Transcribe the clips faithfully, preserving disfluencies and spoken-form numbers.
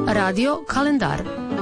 Radio Kalendar.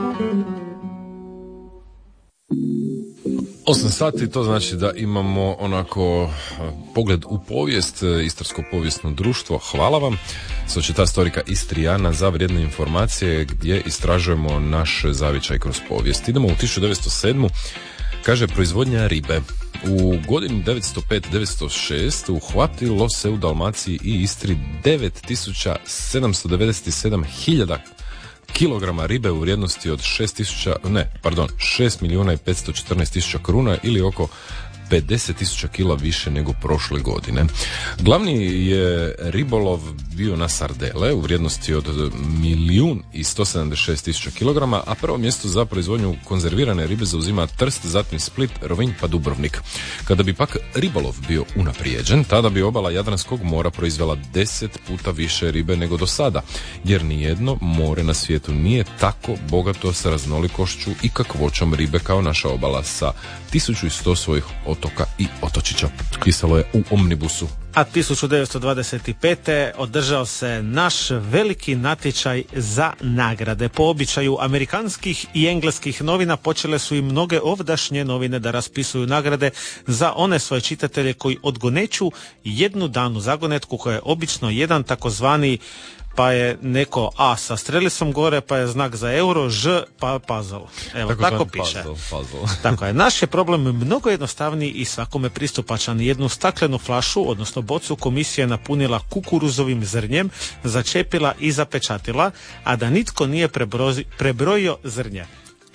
Osam sati, to znači da imamo onako pogled u povijest, Istarsko povijesno društvo. Hvala vam, Società Storica Istriana, za vrijedne informacije gdje istražujemo naš zavičaj kroz povijest. Idemo u tisuću devetsto sedmu. Kaže, proizvodnja ribe. U godini devetsto pet do devetsto šest uhvatilo se u Dalmaciji i Istri devet tisuća sedamsto devedeset sedam hiljada kilograma ribe u vrijednosti od šest tisuća, ne, pardon, šest milijuna i petsto četrnaest tisuća kruna ili oko pedeset tisuća kila više nego prošle godine. Glavni je ribolov bio na sardele u vrijednosti od milijun i sto sedamdeset šest tisuća kilograma, a prvo mjesto za proizvodnju konzervirane ribe zauzima Trst, zatim Split, Rovinj pa Dubrovnik. Kada bi pak ribolov bio unaprijeđen, tada bi obala Jadranskog mora proizvela deset puta više ribe nego do sada, jer nijedno more na svijetu nije tako bogato s raznolikošću i kakvoćom ribe kao naša obala sa tisuću sto svojih otoka i otočića. Pisalo je u Omnibusu. A tisuću devetsto dvadeset pete održao se naš veliki natječaj za nagrade. Po običaju amerikanskih i engleskih novina počele su i mnoge ovdašnje novine da raspisuju nagrade za one svoje čitatelje koji odgoneću jednu danu zagonetku koja je obično jedan takozvani, pa je neko A sa strelicom gore, pa je znak za euro, Ž, pa puzzle. Evo, tako, tako piše. Puzzle, puzzle. Tako je. Naš je problem mnogo jednostavniji i svakome pristupačan. Jednu staklenu flašu, odnosno bocu, komisija je napunila kukuruzovim zrnjem, začepila i zapečatila, a da nitko nije prebrozi, prebrojio zrnje.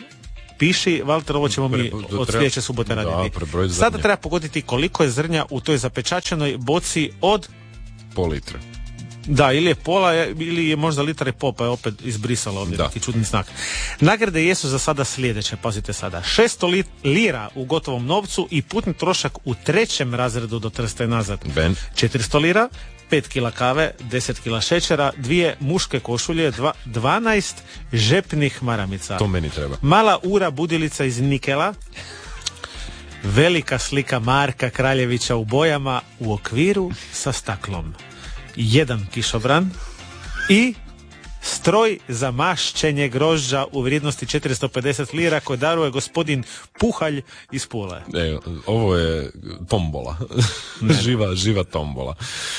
Piši, Valter, ovo ćemo mi od sljedeće subote raditi. Sada treba pogoditi koliko je zrnja u toj zapečačenoj boci od pol litre. Da, ili je pola, ili je možda litar i pol, pa je opet izbrisala ovdje neki čudni znak. Nagrade jesu za sada sljedeće, pazite sada. šesto lira u gotovom novcu i putni trošak u trećem razredu do Trsta i nazad. Ben. četiristo lira, pet kila kave, deset kila šećera, dvije muške košulje, dva, dvanaest žepnih maramica. To meni treba. Mala ura budilica iz nikela, velika slika Marka Kraljevića u bojama u okviru sa staklom, jedan kišobran i stroj za mašćenje grožđa u vrijednosti četiristo pedeset lira koje daruje gospodin Puhalj iz Pule. E, ovo je tombola. živa, živa tombola.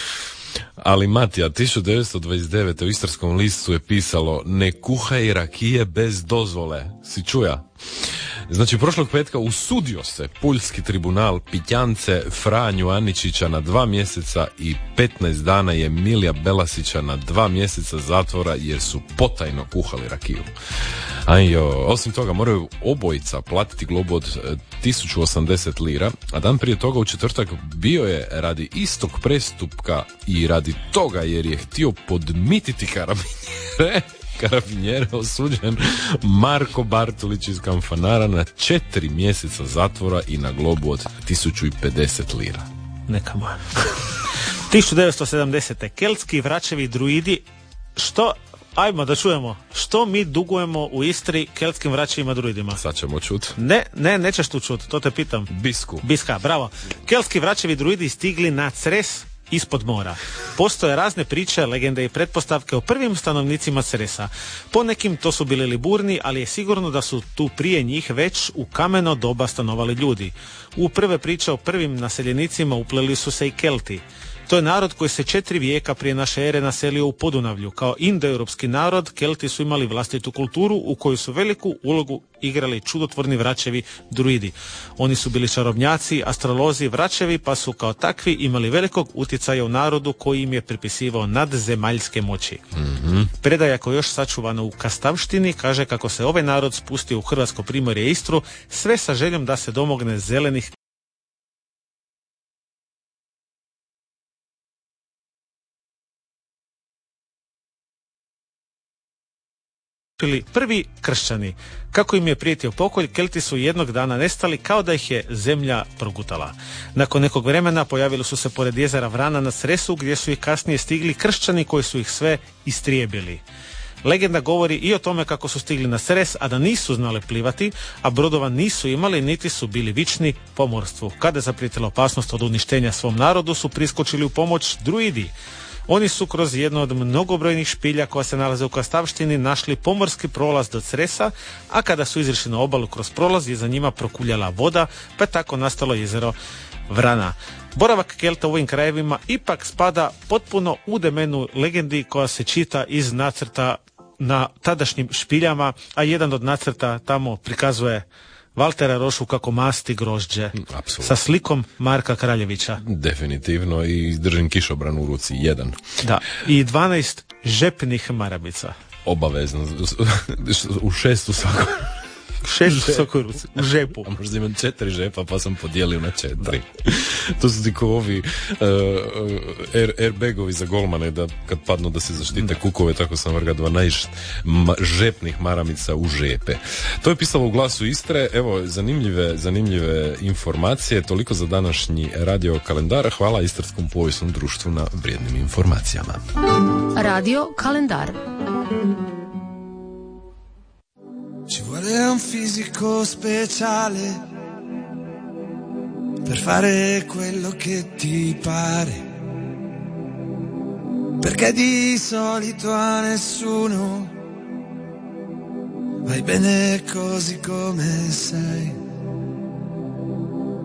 Ali Matija, tisuću devetsto dvadeset devete u Istarskom listu je pisalo: ne kuhaj rakije bez dozvole. Si čuja? Znači, prošlog petka usudio se Puljski tribunal Pitjance Franju Aničića na dva mjeseca i petnaest dana je Milija Belasića na dva mjeseca zatvora jer su potajno kuhali rakiju. Ajo, osim toga moraju obojica platiti globu od tisuću osamdeset lira, a dan prije toga u četvrtak bio je radi istog prestupka i radi toga jer je htio podmititi karabinjere karabinjere osuđen Marko Bartulić iz Kanfanara na četiri mjeseca zatvora i na globu od tisuću pedeset lira. Neka moja. tisuću devetsto sedamdesete keltski vračevi druidi, što, ajmo da čujemo, što mi dugujemo u Istri keltskim vraćevima druidima? Sad ćemo čut. Ne, ne, nećeš tu čut, to te pitam. Bisku. Biska, bravo. Keltski vračevi druidi stigli na Cres ispod mora. Postoje razne priče, legende i pretpostavke o prvim stanovnicima Cresa. Po nekim to su bili Liburni, ali je sigurno da su tu prije njih već u kameno doba stanovali ljudi. U prve priče o prvim naseljenicima upleli su se i Kelti. To je narod koji se četiri vijeka prije naše ere naselio u Podunavlju. Kao indoeuropski narod, Kelti su imali vlastitu kulturu u kojoj su veliku ulogu igrali čudotvorni vračevi druidi. Oni su bili čarobnjaci, astrolozi, vračevi, pa su kao takvi imali velikog utjecaja u narodu koji im je pripisivao nadzemaljske moći. Mm-hmm. Predaja koja je još sačuvana u Kastavštini kaže kako se ovaj narod spustio u Hrvatsko primorje i Istru sve sa željom da se domogne zelenih prvi kršćani. Kako im je prijetio pokolj, Kelti su jednog dana nestali kao da ih je zemlja progutala. Nakon nekog vremena pojavili su se pored jezera Vrana na Cresu, gdje su ih kasnije stigli kršćani koji su ih sve istrijebili. Legenda govori i o tome kako su stigli na Cres, a da nisu znali plivati, a brodova nisu imali, niti su bili vični pomorstvu. Kada je zaprijetila opasnost od uništenja svom narodu, su priskočili u pomoć druidi. Oni su kroz jedno od mnogobrojnih špilja koja se nalaze u Kastavštini našli pomorski prolaz do Cresa, a kada su izišli na obalu kroz prolaz je za njima prokuljala voda, pa je tako nastalo jezero Vrana. Boravak Kelta u ovim krajevima ipak spada potpuno u domenu legendi koja se čita iz nacrta na tadašnjim špiljama, a jedan od nacrta tamo prikazuje Valtera Rošu kako masti grožđe. Apsolutno. Sa slikom Marka Kraljevića. Definitivno, i držim kišobran u ruci, jedan. Da, i dvanaest žepnih maramica. Obavezno, u šestu svako. Šest u svakoj ruci, u žepu. A možda imam četiri žepa pa sam podijelio na četiri. To su ti ko ovi uh, air, airbagovi za golmane, da kad padnu da se zaštite da. kukove, tako sam vrga dvanaest ma, žepnih maramica u žepe. To je pisalo u Glasu Istre. Evo, zanimljive, zanimljive informacije. Toliko za današnji radio kalendar. Hvala Istarskom povijesnom društvu na vrijednim informacijama. Radio kalendar. Ci vuole un fisico speciale per fare quello che ti pare, perché di solito a nessuno vai bene così come sei.